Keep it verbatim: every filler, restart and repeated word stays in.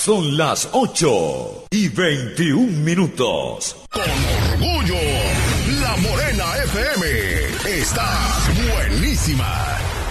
Son las ocho y veintiún minutos. Con orgullo, La Morena F M está buenísima.